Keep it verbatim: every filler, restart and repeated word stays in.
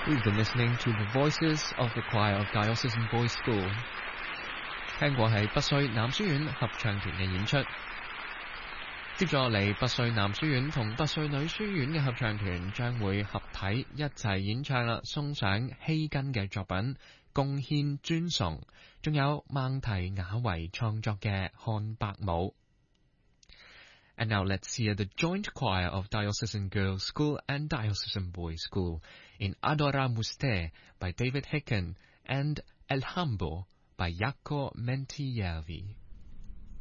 We've been listening to the voices of the choir of Diocesan Boys School. 聽過係拔萃男書院合唱團嘅演出。接住落嚟，拔萃男書院同拔萃女書院嘅合唱團將會合體一齊演唱啦，送上希根嘅作品《貢獻尊崇》，仲有孟提雅維創作嘅《漢伯舞》。And now let's hear the joint choir of Diocesan Girls School and Diocesan Boys School in Adoramus Te by David Hicken and El Hambo by Jaakko Menttijärvi.